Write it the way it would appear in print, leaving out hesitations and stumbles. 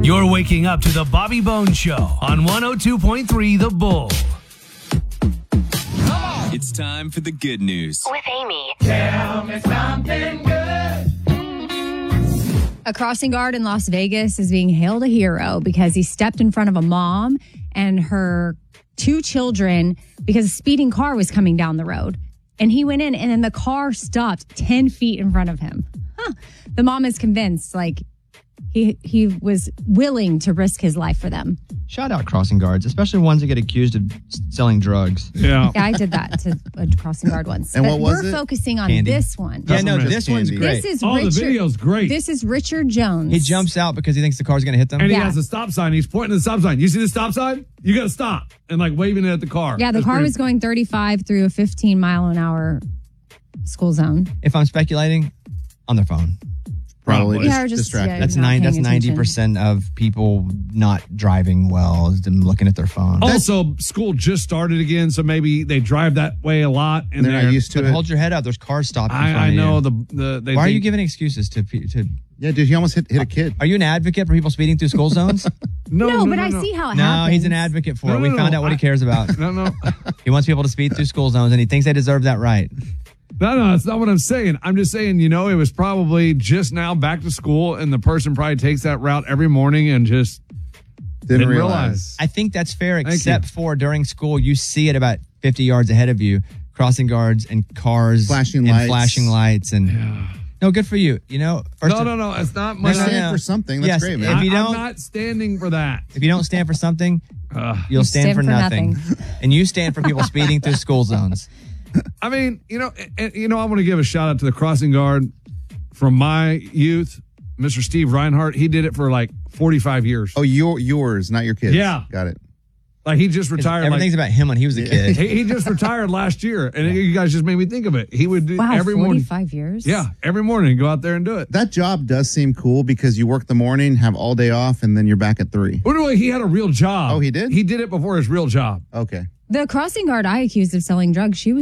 You're waking up to the Bobby Bones Show on 102.3 The Bull. It's time for the good news. With Amy. Tell me something good. A crossing guard in Las Vegas is being hailed a hero because he stepped in front of a mom and her 2 children because a speeding car was coming down the road. And he went in and then the car stopped 10 feet in front of him. The mom is convinced, he was willing to risk his life for them. Shout out crossing guards, especially ones that get accused of selling drugs. Yeah, I did that to a crossing guard once. And but what was we're it? focusing on Candy. this one. Yeah, no, this one's candy. great. This is Oh, Richard, the video's great. This is Richard Jones. He jumps out because he thinks the car's going to hit them. And he Yeah. has a stop sign. He's pointing to the stop sign. You see the stop sign? You got to stop. And waving it at the car. Yeah, the That's car pretty- was going 35 through a 15-mile-an-hour school zone. If I'm speculating, on their phone. Probably Yeah, or just just, distracted. yeah. That's Not paying 90% of people not driving well is them looking at their phone. Also, school just started again, so maybe they drive that way a lot. And They're not used to But it. hold your head up. There's cars stopped in front I of know you. they Why are you think- giving excuses to? Yeah, dude, he almost hit a kid. Are you an advocate for people speeding through school zones? No, but I see how it No, happens. he's an advocate for it. No, We no, found no, out what he I- cares about. No. He wants people to speed through school zones, and he thinks they deserve that right. No, that's not what I'm saying. I'm just saying, it was probably just now back to school, and the person probably takes that route every morning and just Didn't realize. I think that's fair, Thank except you. for during school, you see it about 50 yards ahead of you, crossing guards and cars, Flashing and lights. flashing lights, and no, good for you. First No. It's not They're my. standing for something. That's Yes, great, if man. you don't- I'm not standing for that. If you don't stand for something, you'll You stand for nothing. And you stand for people speeding through school zones. I mean, I want to give a shout out to the crossing guard from my youth, Mr. Steve Reinhardt. He did it for 45 years. Oh, yours, not your kids. Yeah. Got it. He just retired. Everything's about him when he was a kid. He just retired last year, and you guys just made me think of it. He would do Wow, every morning. 45 years? Yeah, every morning go out there and do it. That job does seem cool because you work the morning, have all day off, and then you're back at 3. Anyway, he had a real job. Oh, he did? He did it before his real job. Okay. The crossing guard I accused of selling drugs, she was